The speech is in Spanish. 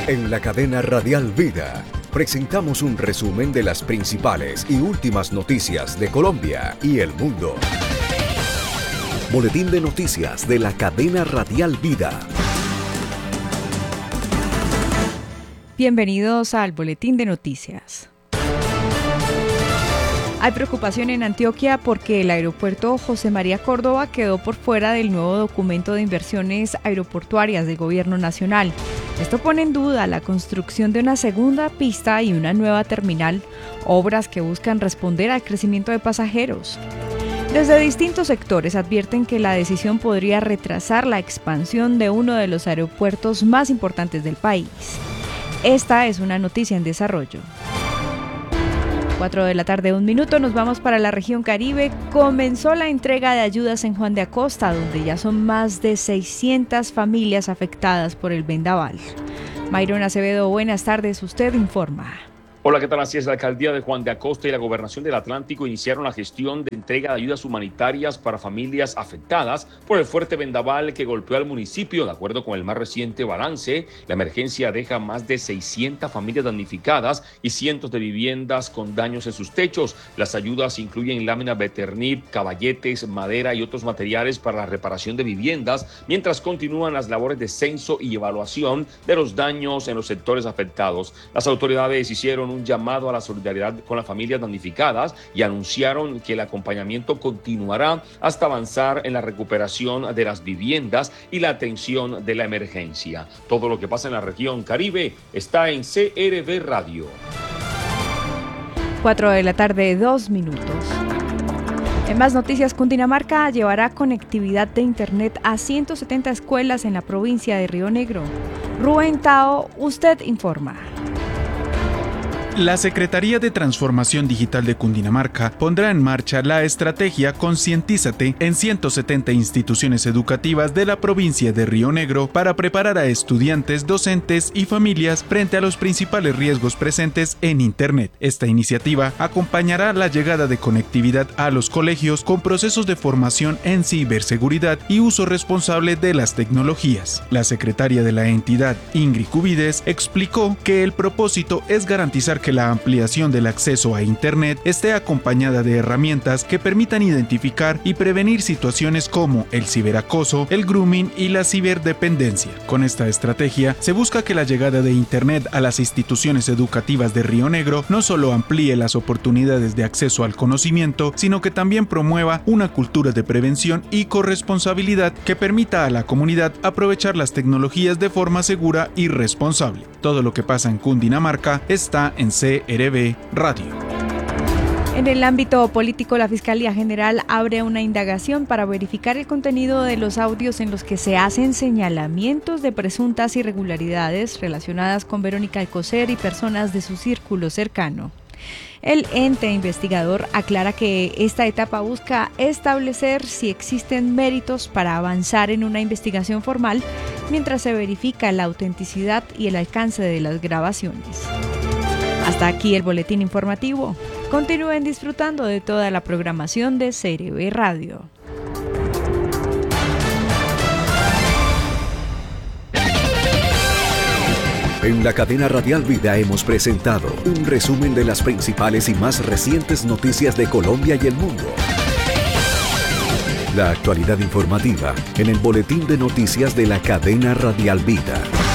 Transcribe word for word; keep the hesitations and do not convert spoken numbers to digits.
En la cadena Radial Vida, presentamos un resumen de las principales y últimas noticias de Colombia y el mundo. Boletín de noticias de la cadena Radial Vida. Bienvenidos al Boletín de Noticias. Hay preocupación en Antioquia porque el aeropuerto José María Córdoba quedó por fuera del nuevo documento de inversiones aeroportuarias del Gobierno Nacional. Esto pone en duda la construcción de una segunda pista y una nueva terminal, obras que buscan responder al crecimiento de pasajeros. Desde distintos sectores advierten que la decisión podría retrasar la expansión de uno de los aeropuertos más importantes del país. Esta es una noticia en desarrollo. cuatro de la tarde, un minuto, nos vamos para la región Caribe. Comenzó la entrega de ayudas en Juan de Acosta, donde ya son más de seiscientas familias afectadas por el vendaval. Mayron Acevedo, buenas tardes, usted informa. Hola, ¿qué tal? Así es, la alcaldía de Juan de Acosta y la gobernación del Atlántico iniciaron la gestión de entrega de ayudas humanitarias para familias afectadas por el fuerte vendaval que golpeó al municipio. De acuerdo con el más reciente balance, la emergencia deja más de seiscientas familias damnificadas y cientos de viviendas con daños en sus techos. Las ayudas incluyen láminas Beternit, caballetes, madera y otros materiales para la reparación de viviendas, mientras continúan las labores de censo y evaluación de los daños en los sectores afectados. Las autoridades hicieron un llamado a la solidaridad con las familias damnificadas y anunciaron que el acompañamiento continuará hasta avanzar en la recuperación de las viviendas y la atención de la emergencia. Todo lo que pasa en la región Caribe está en C R V Radio. cuatro de la tarde, dos minutos. En más noticias, Cundinamarca llevará conectividad de Internet a ciento setenta escuelas en la provincia de Río Negro. Rubén Tao, usted informa. La Secretaría de Transformación Digital de Cundinamarca pondrá en marcha la estrategia Concientízate en ciento setenta instituciones educativas de la provincia de Río Negro para preparar a estudiantes, docentes y familias frente a los principales riesgos presentes en Internet. Esta iniciativa acompañará la llegada de conectividad a los colegios con procesos de formación en ciberseguridad y uso responsable de las tecnologías. La secretaria de la entidad, Ingrid Cubides, explicó que el propósito es garantizar que que la ampliación del acceso a Internet esté acompañada de herramientas que permitan identificar y prevenir situaciones como el ciberacoso, el grooming y la ciberdependencia. Con esta estrategia, se busca que la llegada de Internet a las instituciones educativas de Río Negro no solo amplíe las oportunidades de acceso al conocimiento, sino que también promueva una cultura de prevención y corresponsabilidad que permita a la comunidad aprovechar las tecnologías de forma segura y responsable. Todo lo que pasa en Cundinamarca está en C R V Radio. En el ámbito político, la Fiscalía General abre una indagación para verificar el contenido de los audios en los que se hacen señalamientos de presuntas irregularidades relacionadas con Verónica Alcocer y personas de su círculo cercano. El ente investigador aclara que esta etapa busca establecer si existen méritos para avanzar en una investigación formal, mientras se verifica la autenticidad y el alcance de las grabaciones. Hasta aquí el boletín informativo. Continúen disfrutando de toda la programación de C R V Radio. En la cadena Radial Vida hemos presentado un resumen de las principales y más recientes noticias de Colombia y el mundo. La actualidad informativa en el boletín de noticias de la cadena Radial Vida.